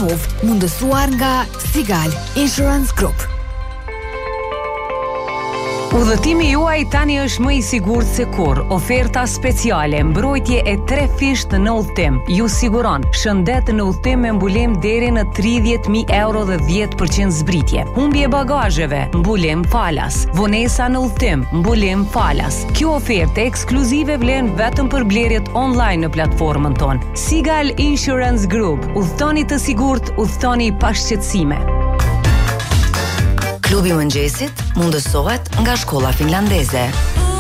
Tavov, mundësuar nga Sigal Insurance Group. Udhëtimi juaj tani është më i sigurt se kurrë. Oferta speciale, mbrojtje e 3 fisht në udhëtim. Ju siguron shëndet në udhëtim me mbulim deri në 30.000 euro dhe 10% zbritje. Humbje bagazheve, mbulim falas. Vonesa në udhëtim, mbulim falas. Kjo ofertë ekskluzive vlen vetëm për blerjet online në platformën tonë. Sigal Insurance Group. Udhëtoni të sigurt, udhëtoni pa shqetësime. Klubi i mëngjesit mundësohet nga shkolla finlandeze.